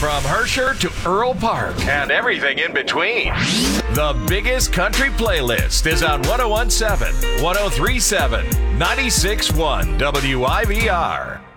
From Herscher to Earl Park and everything in between. The biggest country playlist is on 1017, 1037, 96.1 WIVR.